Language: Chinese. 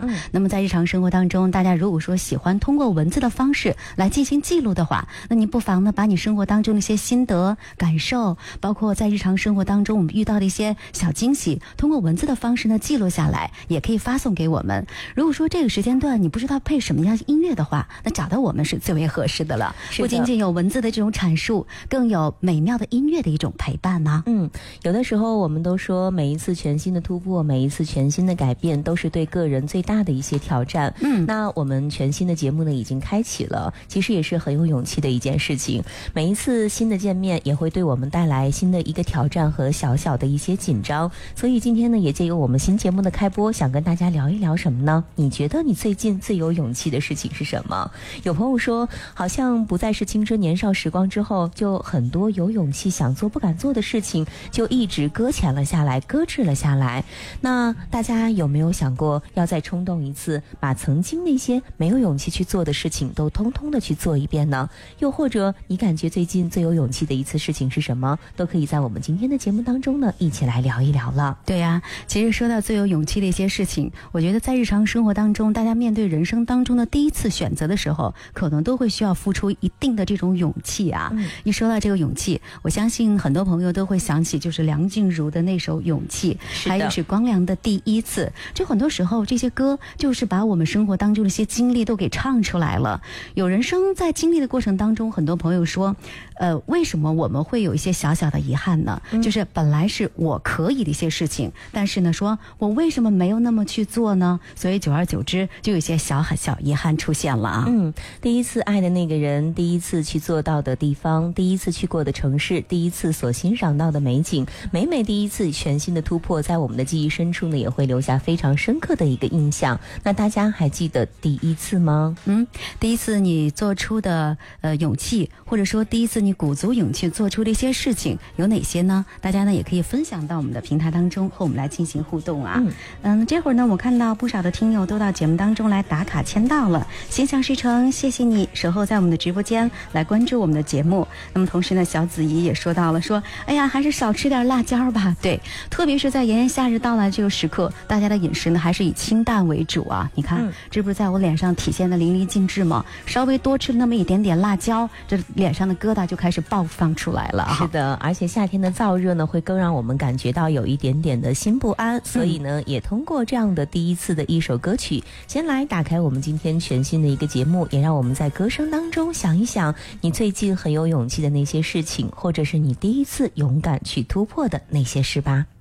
那么在日常生活当中，大家如果说喜欢通过文字的方式来进行记录的话，那你不妨呢把你生活当中的一些心得感受，包括在日常生活当中我们遇到的一些小惊喜，通过文字的方式呢记录下来，也可以发送给我们。如果说这个时间段你不知道配什么样音乐的话，那找到我们是最为合适的了。不仅仅有文字的这种阐述，更有美妙的音乐的一种陪伴呢。 有的时候我们都说每一次全新的突破，每一次全新的改变都是对个人最大的一些挑战。那我们全新的节目呢已经开启了，其实也是很有勇气的一件事情。每一次新的见面也会对我们带来新的一个挑战和小小的一些紧张，所以今天呢也借由我们新节目的开播，想跟大家聊一聊什么呢？你觉得你最近最有勇气的事情是什么？有朋友说好像不再是青春年少时光之后，就很多有勇气想做不敢做的事情就一直搁浅了下来，搁置了下来。那大家有没有想过要再冲动一次，把曾经那些没有勇气去做的事情都通通的去做一遍呢？又或者你感觉最近最有勇气的一次事情是什么？都可以在我们今天的节目当中呢一起来聊一聊了。 对呀，其实说到最有勇气的一些事情，我觉得在日常生活当中，大家面对人生当中的第一次选择的时候，可能都会需要付出一定的这种勇气啊。一说到这个勇气，我相信很多朋友都会想起就是梁静茹的那首《勇气》，还有是光良的《第一次》。就很多时候这些歌就是把我们生活当中的一些经历都给唱出来了。有人生在经历的过程当中，很多朋友说为什么我们会有一些小小的遗憾呢？就是本来是我可以的一些事情，但是呢说我为什么没有那么去做呢？所以久而久之就有一些小遗憾出现了啊。 第一次爱的那个人，第一次去做到的地方，第一次去过的城市，第一次所欣赏到的美景，每第一次全新的突破，在我们的记忆深处呢也会留下非常深刻的一个印象。那大家还记得第一次吗？ 第一次你做出的勇气，或者说第一次你鼓足勇气做出的一些事情有哪些呢？大家呢也可以分享到我们的平台当中，和我们来进行互动啊。这会儿呢我看到不少的听友都到节目当中来打卡签到了，心想事成，谢谢你守候在我们的直播间来关注我们的节目。那么同时呢，小子怡也说到了，说哎呀还是少吃点辣椒吧。对，特别是在炎炎夏日到来这个时刻，大家的饮食呢还是以清淡为主啊。你看这不是在我脸上体现的淋漓尽致吗？稍微多吃了那么一点点辣椒，这脸上的疙瘩就开始爆放出来了。 是的，而且夏天的燥热呢会更让我们感觉到有一点点的心不安，所以呢也通过这样的第一次的一首歌曲，先来打开我们今天全新的一个节目，也让我们在歌声当中想一想你最近很有勇气的那些事情，或者是你第一次勇敢去突破的那些事吧。